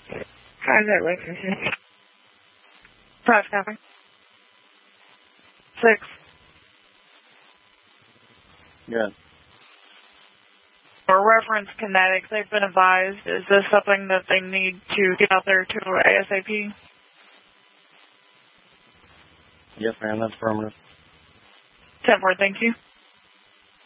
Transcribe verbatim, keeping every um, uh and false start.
How's that reference? Five copy. Six. Good. For reference kinetics, they've been advised. Is this something that they need to get out there to ASAP? Yes, ma'am, that's affirmative. ten four, thank you.